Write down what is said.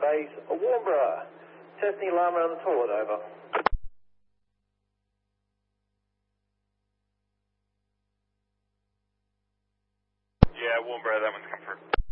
base, Warnborough. Testing alarm around the toilet, over. Yeah, Warnborough, that one's come through.